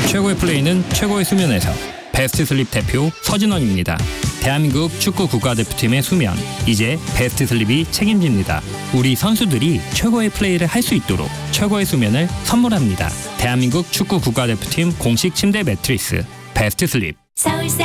최고의 플레이는 최고의 수면에서. 베스트 슬립 대표 서진원입니다. 대한민국 축구 국가대표팀의 수면, 이제 베스트 슬립이 책임집니다. 우리 선수들이 최고의 플레이를 할 수 있도록 최고의 수면을 선물합니다. 대한민국 축구 국가대표팀 공식 침대 매트리스 베스트 슬립. 서울세